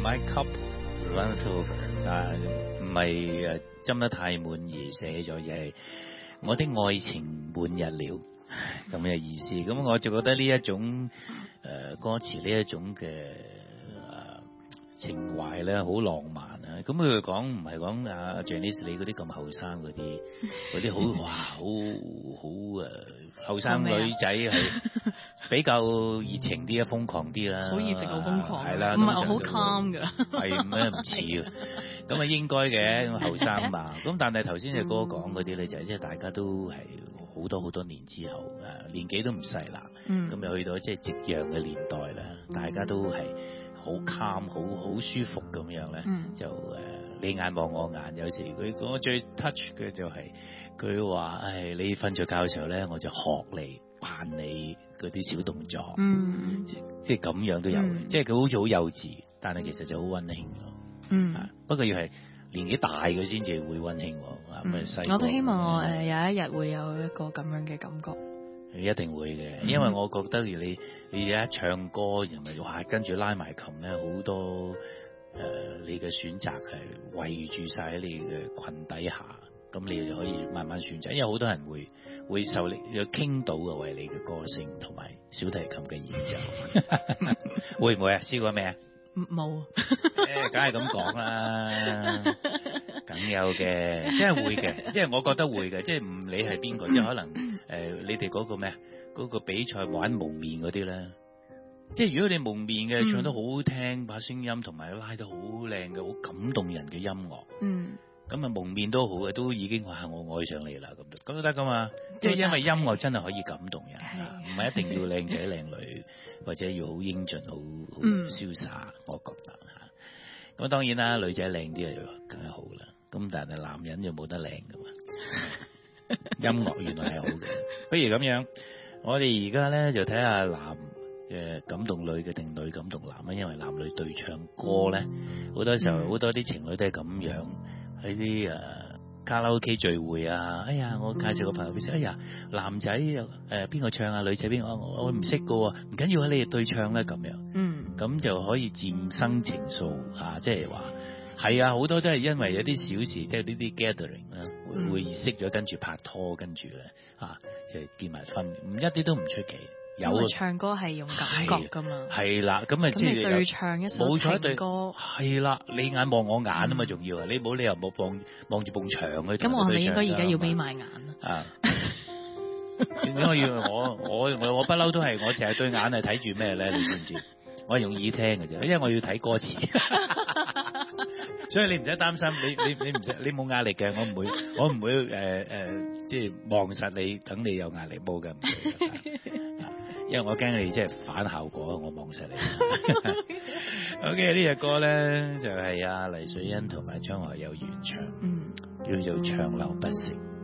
My cup runs over， 但唔係斟得太滿而寫咗，而係我的愛情滿溢了咁嘅意思。咁我就覺得呢一種歌詞呢一種嘅情懷咧，好浪漫啊！咁佢講唔係講阿 Janice 你嗰啲咁後生嗰啲好哇好後生女仔係比較熱情啲啊，瘋狂啲啦， 好熱情好瘋狂， 係啦， 唔係我好 calm 㗎， 係咩唔似啊？咁啊應該嘅，後生嘛。咁但係頭先隻歌講嗰啲咧，就係即係大家都係好多年之後年紀都唔細啦，咁又去到即係夕陽嘅年代啦，大家都係好 calm 好舒服咁樣咧，就你眼望我眼。有時佢講最 touch 嘅就係佢話你瞓着覺嘅時候咧，我就學你扮你嗰啲小動作，即係咁樣都有嘅，即係佢好似好幼稚，但係其實就好溫馨咯。不過要係年紀大嘅先至會溫馨， 我都希望我有一日會有一個咁樣嘅感覺。 一定會嘅，因為我覺得如你一唱歌，又咪哇跟住拉埋琴咧，好多你嘅選擇係圍住晒喺你嘅裙底下，咁你就可以慢慢選擇。因為好多人會受你有傾到嘅為你嘅歌聲同埋小提琴嘅演奏，會唔會啊？試過未啊？ 冇， 梗係咁講啦，梗有嘅，即係會嘅，即係我覺得會嘅，即係唔理係邊個，即係可能你哋嗰個咩嗰個比賽玩蒙面嗰啲咧，即係如果你蒙面嘅唱得好好聽，把聲音同埋拉得好靚嘅，好感動人嘅音樂，咁啊蒙面都好嘅，都已經話我愛上你啦，咁都得噶嘛，即係因為音樂真係可以感動人，唔係一定要靚仔靚女或者要好英俊好瀟灑，我覺得吓。咁當然啦，女仔靚啲就梗係好啦，咁但係男人就冇得靚噶嘛。音樂原來係好嘅，不如咁樣，我哋而家咧就睇下男嘅感動女嘅定女感動男啊，因為男女對唱歌咧，好多時候好多啲情侶都係咁樣喺啲卡拉 OK 聚會啊，哎呀我介紹個朋友俾識，哎呀男仔邊個唱啊，女仔邊個我唔識噶喎，唔緊要啊，你哋對唱咧咁樣，咁就可以漸生情愫啊，即係話係啊，好多都係因為有啲小事，即係呢啲 gathering 啦，會識咗，跟住拍拖，跟住咧即係結埋婚，一啲都唔出奇。有唱歌係用感覺噶嘛， 係啦，咁啊即係對唱一首情歌， 係啦，你眼望我眼啊嘛，仲要啊，你冇理由冇望住埲牆去。 咁我係咪應該而家要眯埋眼啊？ 點解我不嬲都係我淨係對眼係睇住咩咧？你知唔知？我係用耳聽嘅啫，因為我要睇歌詞，所以你唔使擔心，你唔使，你冇壓力嘅，我唔會即係望實你，等你有壓力冇嘅，唔會。因為我驚你即係反效果，我望實你。OK， 呢隻歌咧就係黎瑞恩同埋張學友原唱，叫做《長流不息》。